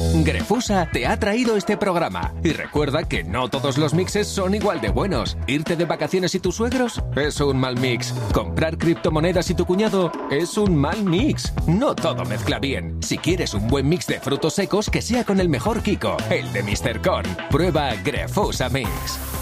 Grefusa te ha traído este programa. Y recuerda que no todos los mixes son igual de buenos. ¿Irte de vacaciones y tus suegros? Es un mal mix. ¿Comprar criptomonedas y tu cuñado? Es un mal mix. No todo mezcla bien. Si quieres un buen mix de frutos secos, que sea con el mejor Kiko, el de Mr. Con. Prueba Grefusa Mix.